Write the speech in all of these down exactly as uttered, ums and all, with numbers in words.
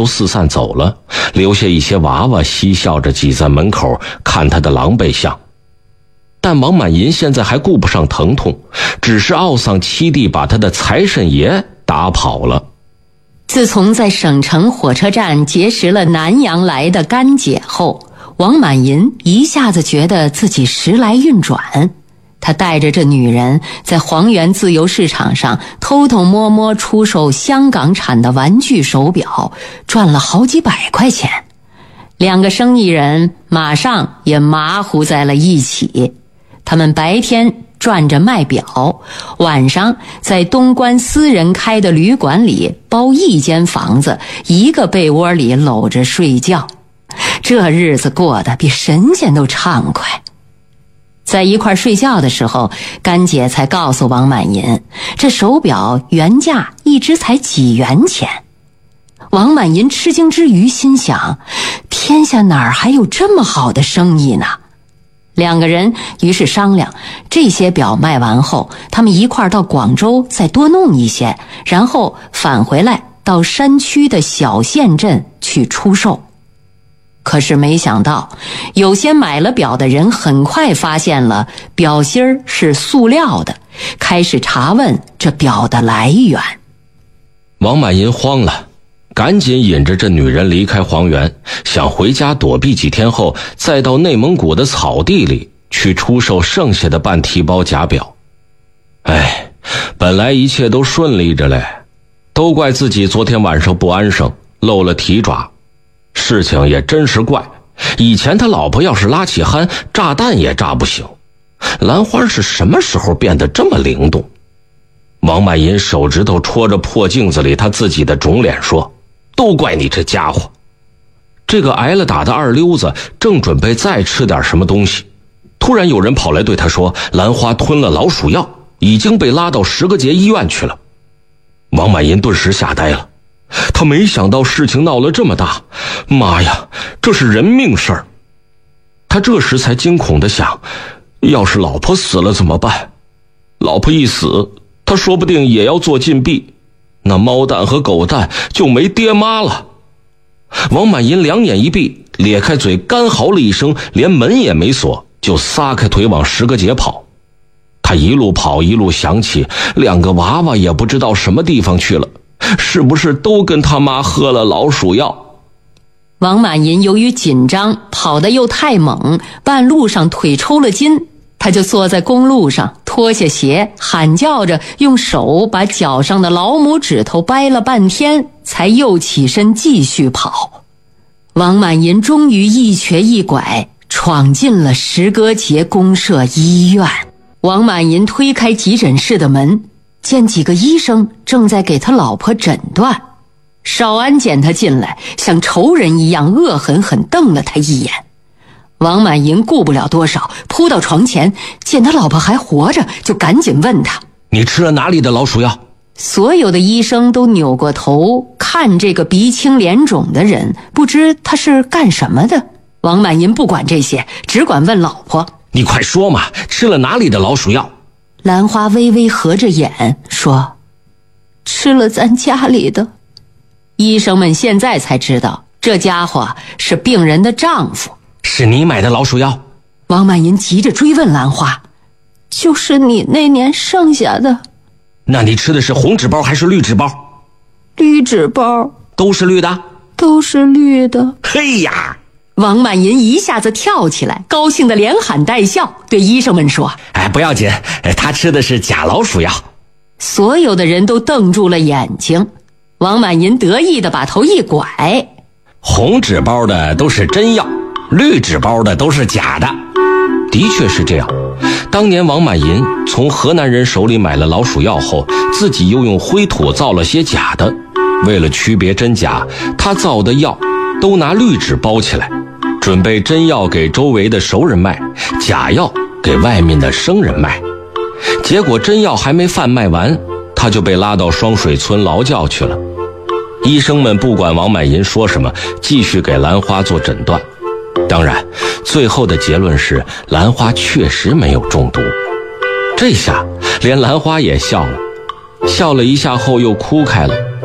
都四散走了，留下一些娃娃嬉笑着挤在门口看他的狼狈相。但王满银现在还顾不上疼痛，只是懊丧七弟把他的财神爷打跑了。 自从在省城火车站结识了南阳来的干姐后，王满银一下子觉得自己时来运转。他带着这女人在黄原自由市场上偷偷摸摸出售香港产的玩具手表，赚了好几百块钱。两个生意人马上也马虎在了一起。他们白天赚着卖表，晚上在东关私人开的旅馆里包一间房子，一个被窝里搂着睡觉。这日子过得比神仙都畅快。在一块睡觉的时候，干姐才告诉王满银，这手表原价一只才几元钱。王满银吃惊之余心想，天下哪儿还有这么好的生意呢？两个人于是商量，这些表卖完后，他们一块到广州再多弄一些，然后返回来到山区的小县镇去出售。可是没想到，有些买了表的人很快发现了表芯儿是塑料的，开始查问这表的来源。 王满银慌了，赶紧引着这女人离开黄原，想回家躲避几天后，再到内蒙古的草地里去出售剩下的半屉包假表。哎，本来一切都顺利着嘞，都怪自己昨天晚上不安生，露了蹄爪。事情也真是怪，以前他老婆要是拉起鼾，炸弹也炸不醒。兰花是什么时候变得这么灵动？王满银手指头戳着破镜子里他自己的肿脸说，都怪你这家伙。这个挨了打的二溜子正准备再吃点什么东西，突然有人跑来对他说，兰花吞了老鼠药，已经被拉到石阁节医院去了。王满银顿时吓呆了，他没想到事情闹了这么大，妈呀，这是人命事儿。他这时才惊恐地想，要是老婆死了怎么办？老婆一死，他说不定也要做禁闭，那猫蛋和狗蛋就没爹妈了。王满银两眼一闭，咧开嘴干嚎了一声，连门也没锁，就撒开腿往石阁节跑。他一路跑一路想起，两个娃娃也不知道什么地方去了，是不是都跟他妈喝了老鼠药？ 王满银由于紧张，跑得又太猛，半路上腿抽了筋，他就坐在公路上，脱下鞋，喊叫着用手把脚上的老母指头掰了半天，才又起身继续跑。王满银终于一瘸一拐闯进了石阁节公社医院。王满银推开急诊室的门，见几个医生正在给他老婆诊断。少安见他进来，像仇人一样恶狠狠瞪了他一眼。王满银顾不了多少，扑到床前，见他老婆还活着，就赶紧问他， 你吃了哪里的老鼠药？ 所有的医生都扭过头看这个鼻青脸肿的人，不知他是干什么的。王满银不管这些，只管问老婆， 你快说嘛，吃了哪里的老鼠药？ 兰花微微合着眼说，吃了咱家里的。医生们现在才知道，这家伙是病人的丈夫。 是你买的老鼠药？ 王满银急着追问兰花，就是你那年剩下的。 那你吃的是红纸包还是绿纸包？ 绿纸包。 都是绿的？ 都是绿的。 嘿呀！ 王满银一下子跳起来，高兴得连喊带笑，对医生们说， 哎，不要紧，他吃的是假老鼠药。 所有的人都瞪住了眼睛。王满银得意地把头一拐， 红纸包的都是真药，绿纸包的都是假的。的确是这样，当年王满银从河南人手里买了老鼠药后，自己又用灰土造了些假的。为了区别真假，他造的药都拿绿纸包起来，准备真药给周围的熟人卖，假药给外面的生人卖。结果真药还没贩卖完，他就被拉到双水村劳教去了。医生们不管王满银说什么，继续给兰花做诊断。当然，最后的结论是兰花确实没有中毒。这下连兰花也笑了，笑了一下后又哭开了。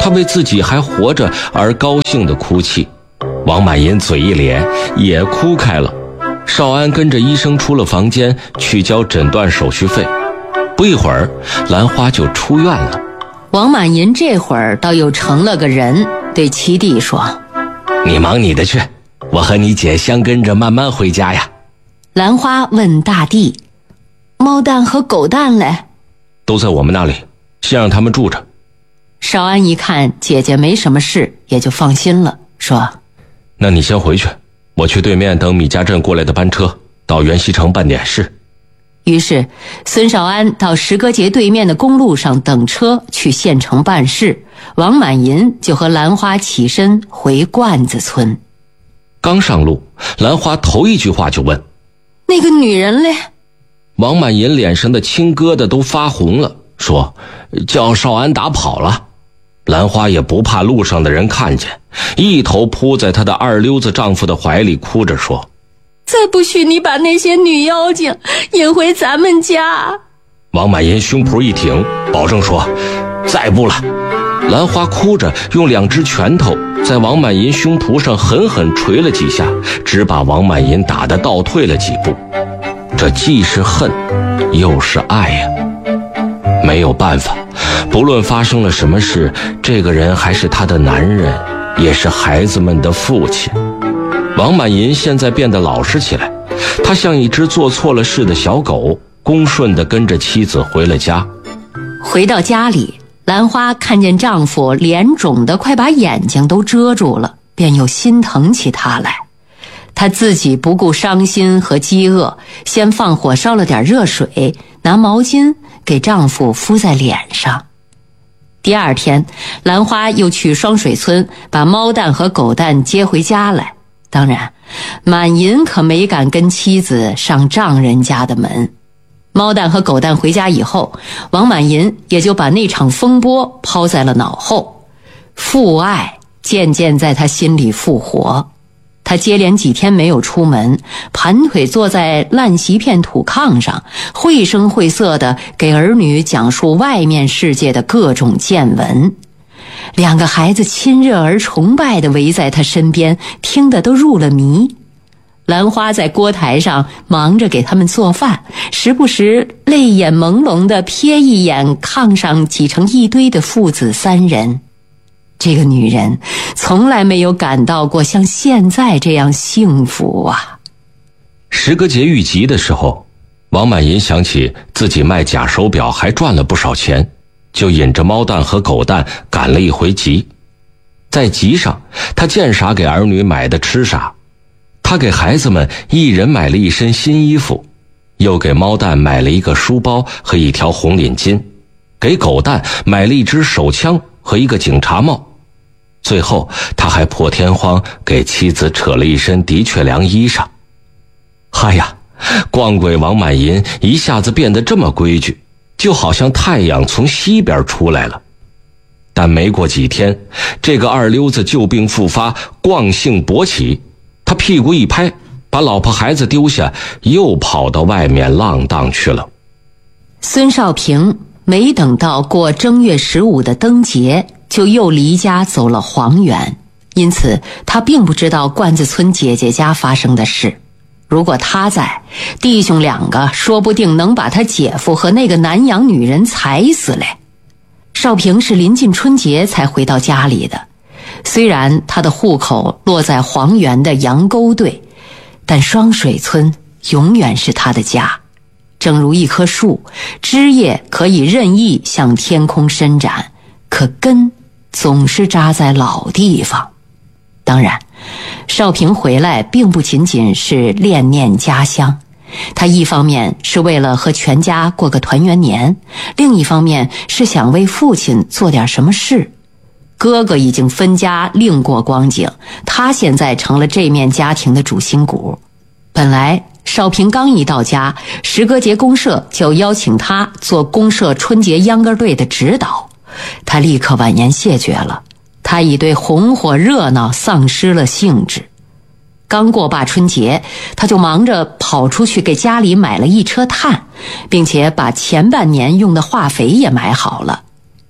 他为自己还活着而高兴地哭泣。王满银嘴一咧，也哭开了。少安跟着医生出了房间，去交诊断手续费。不一会儿，兰花就出院了。 王满银这会儿倒又成了个人，对七弟说： 你忙你的去，我和你姐相跟着慢慢回家呀。 兰花问大弟：猫蛋和狗蛋嘞？ 都在我们那里，先让他们住着。 少安一看姐姐没什么事，也就放心了，说： 那你先回去，我去对面等米家镇过来的班车，到元溪城办点事。 于是孙少安到石歌节对面的公路上等车去县城办事，王满银就和兰花起身回罐子村。 刚上路，兰花头一句话就问： 那个女人嘞？ 王满银脸上的青疙瘩都发红了，说：叫少安打跑了。兰花也不怕路上的人看见，一头扑在她的二溜子丈夫的怀里，哭着说： 再不许你把那些女妖精引回咱们家。 王满银胸脯一挺，保证说：再不了。兰花哭着用两只拳头在王满银胸脯上狠狠捶了几下，只把王满银打得倒退了几步。这既是恨又是爱呀、啊！没有办法，不论发生了什么事，这个人还是他的男人，也是孩子们的父亲。王满银现在变得老实起来，他像一只做错了事的小狗，恭顺地跟着妻子回了家。 回到家里，兰花看见丈夫脸肿得快把眼睛都遮住了，便又心疼起他来。她自己不顾伤心和饥饿，先放火烧了点热水，拿毛巾给丈夫敷在脸上。第二天，兰花又去双水村把猫蛋和狗蛋接回家来。当然，满银可没敢跟妻子上丈人家的门。猫蛋和狗蛋回家以后，王满银也就把那场风波抛在了脑后，父爱渐渐在他心里复活。他接连几天没有出门，盘腿坐在烂席片土炕上，绘声绘色地给儿女讲述外面世界的各种见闻。两个孩子亲热而崇拜地围在他身边，听得都入了迷。兰花在锅台上忙着给他们做饭，时不时泪眼朦胧地瞥一眼炕上挤成一堆的父子三人。这个女人从来没有感到过像现在这样幸福啊！ 石歌节遇集的时候，王满银想起自己卖假手表还赚了不少钱，就引着猫蛋和狗蛋赶了一回集。在集上，他见啥给儿女买的吃啥。他给孩子们一人买了一身新衣服，又给猫蛋买了一个书包和一条红领巾，给狗蛋买了一支手枪和一个警察帽。最后他还破天荒给妻子扯了一身的确良衣裳。嗨呀，逛鬼王满银一下子变得这么规矩，就好像太阳从西边出来了。但没过几天，这个二溜子旧病复发，惯性勃起，他屁股一拍，把老婆孩子丢下，又跑到外面浪荡去了。 孙少平没等到过正月十五的灯节，就又离家走了黄原，因此他并不知道罐子村姐姐家发生的事。如果他在，弟兄两个说不定能把他姐夫和那个南洋女人踩死嘞。少平是临近春节才回到家里的，虽然他的户口落在黄原的杨沟队，但双水村永远是他的家。正如一棵树，枝叶可以任意向天空伸展，可根总是扎在老地方。当然，少平回来并不仅仅是恋念家乡，他一方面是为了和全家过个团圆年，另一方面是想为父亲做点什么事。哥哥已经分家另过光景，他现在成了这面家庭的主心骨。本来少平刚一到家，石歌节公社就邀请他做公社春节秧歌队的指导，他立刻婉言谢绝了。他已对红火热闹丧失了兴致。刚过罢春节，他就忙着跑出去给家里买了一车炭，并且把前半年用的化肥也买好了。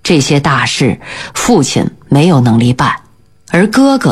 这些大事父亲没有能力办，而哥哥